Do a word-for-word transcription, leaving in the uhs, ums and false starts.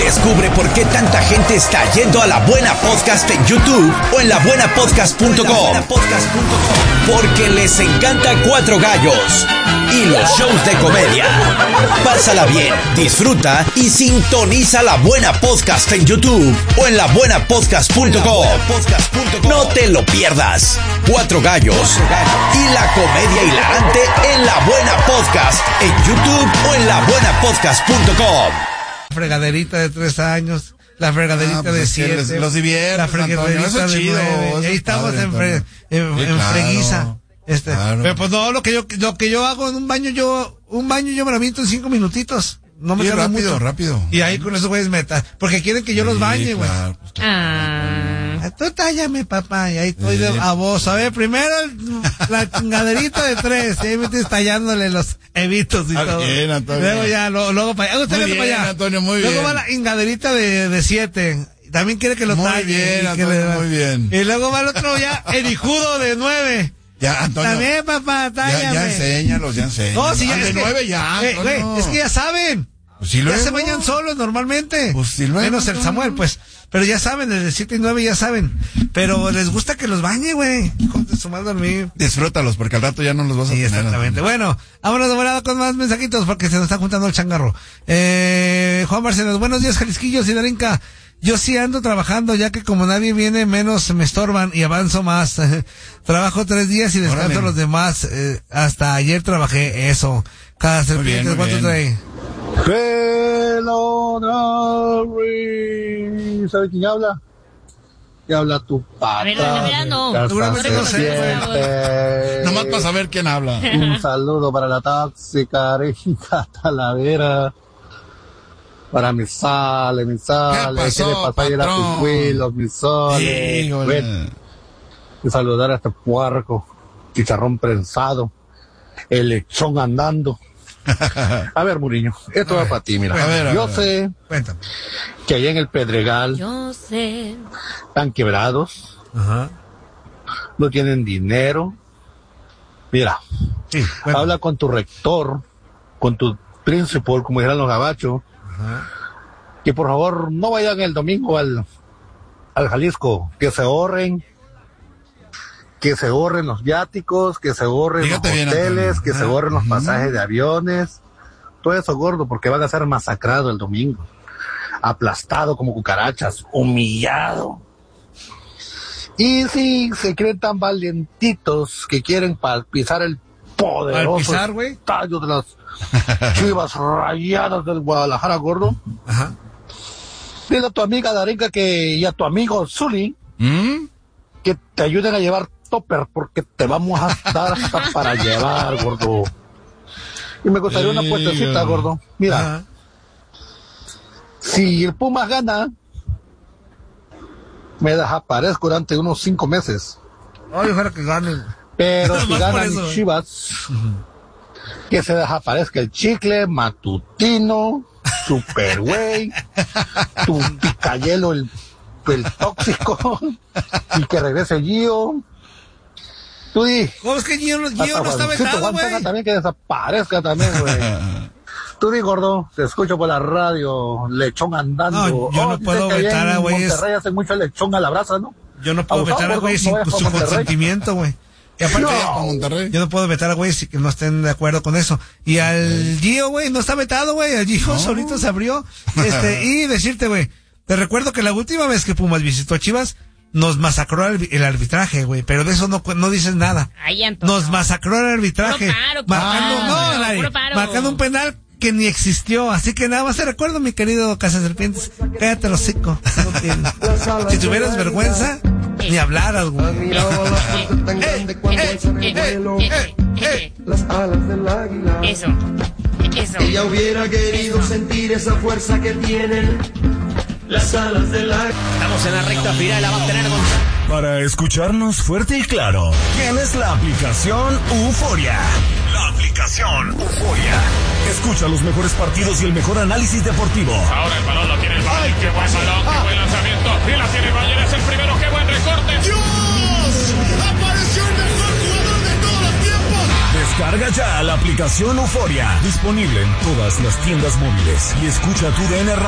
Descubre por qué tanta gente está yendo a La Buena Podcast en YouTube o en la buena podcast punto com. Porque les encanta Cuatro Gallos y los shows de comedia. Pásala bien, disfruta y sintoniza La Buena Podcast en YouTube o en la buena podcast punto com. No te lo pierdas. Cuatro Gallos y la comedia hilarante en La Buena Podcast en YouTube o en la buena podcast punto com. Fregaderita de tres años, la fregaderita ah, pues de siete, les, los diviertes, la fregaderita de chido, nueve, y ahí estamos padre, en, fre, en, sí, en claro, freguiza. Este, claro. Pero pues no, lo que yo, lo que yo hago en un baño, yo, un baño yo me lo aviento en cinco minutitos. No me tarda rápido, mucho. rápido. Y ahí con esos güeyes meta, porque quieren que yo sí, los bañe, güey. Claro, pues, ah. Tú tállame, papá, y ahí estoy sí. de, a vos. A ver, primero la chingaderita de tres, y ahí me estoy tallándole los evitos y ah, todo. Bien, Antonio. Luego ya, lo, luego para allá. Usted para allá. Antonio, muy luego bien. va la chingaderita de, de siete. También quiere que lo talle. Muy bien, Antonio, le, muy bien. Y luego va el otro ya, erijudo de nueve. Ya, Antonio. También, papá, tállame. Ya, ya enséñalos, ya enséñalos. No, si ya ah, de es nueve que, ya, eh, güey, es que ya saben. Pues si ya luego. se bañan solos normalmente. Pues si luego, menos el Samuel, pues. Pero ya saben, desde siete y nueve ya saben. Pero les gusta que los bañe, güey. Con su mal dormir. Disfrútalos, porque al rato ya no los vas a sí, tener. Exactamente. Bueno, vámonos de volada con más mensajitos, porque se nos está juntando el changarro. Eh, Juan Barcelos, buenos días, Jalisquillos y Darinka. Yo sí ando trabajando, ya que como nadie viene, menos me estorban y avanzo más. Trabajo tres días y descanso Órale. los demás. Eh, hasta ayer trabajé eso. Cada serpiente, ¿cuánto trae? Hello, Larry. ¿Sabe quién habla? ¿Qué habla tu pata? A ver, la verdad no. Seguramente no sé. Nomás para saber quién habla. Un saludo para la tóxica Erika Talavera. Para mis sales, mis sales. ¿Qué, ¿Qué le pasó ayer a tus huilos, mis soles? Bueno, y saludar a este puerco, chicharrón prensado, el lechón andando. A ver, Muriño, esto va para ti, mira. A ver, a yo ver, sé Cuéntame. que allá en el Pedregal yo sé. están quebrados. Ajá. No tienen dinero. Mira, sí, habla con tu rector, con tu principal, como dirán los gabachos. Ajá. Que por favor no vayan el domingo al, al Jalisco, que se ahorren, que se ahorren los viáticos, que se ahorren Fíjate los hoteles, bien, que se ahorren los pasajes de aviones, todo eso, gordo, porque van a ser masacrados el domingo, aplastado como cucarachas, humillado. Y si se creen tan valientitos que quieren pa- pisar el poderoso pisar, estadio de las Chivas Rayadas del Guadalajara, gordo. Ajá. Dile a tu amiga Darinka que y a tu amigo Zuli ¿Mm? que te ayuden a llevar topper, porque te vamos a dar hasta para llevar, gordo. Y me gustaría una puestecita, gordo. Mira, Ajá. si el Pumas gana, me desaparezco durante unos cinco meses. Ay, ojalá que ganen. Pero si ganan mis Chivas, uh-huh. que se desaparezca el chicle, matutino, super güey, tu picayelo, el, el tóxico, y que regrese Gio. Tú di. ¿Cómo es que Gio, Gio no está vetado, güey? También que desaparezca también, güey. Tú di, gordo, te escucho por la radio, lechón andando. No, yo oh, no puedo vetar a güeyes. En Monterrey hacen mucho lechón a la brasa, ¿no? Yo no puedo vetar a güeyes sin su consentimiento, güey. Y aparte, no. yo no puedo vetar a güeyes que no estén de acuerdo con eso. Y al Gio, güey, no está vetado, güey. Al Gio no. solito se abrió. Este, y decirte, güey, te recuerdo que la última vez que Pumas visitó a Chivas, nos masacró el, el arbitraje, güey. Pero de eso no, no dices nada. Ay, nos masacró el arbitraje. Paro, marcando, paro, no, Larry, marcando un penal que ni existió, así que nada más te recuerdo, mi querido Cazaserpientes, cállate los hocico, no si tuvieras vergüenza, ni hablaras, güey. Las alas del águila. Eso, eso. Ella hubiera querido sentir esa fuerza que tienen las alas del águila. Estamos en la recta final, la va a tener Gonzalo. Para escucharnos fuerte y claro, tienes la aplicación Euforia. La aplicación Euforia. Escucha los mejores partidos y el mejor análisis deportivo. Ahora el balón lo tiene el Valle. ¡Qué buen balón! ¡Qué buen lanzamiento! Y la tiene Valle, es el primero. ¡Qué buen recorte! ¡Dios! ¡Apareció el mejor jugador de todos los tiempos! Descarga ya la aplicación Euforia. Disponible en todas las tiendas móviles. Y escucha tu D N Radio.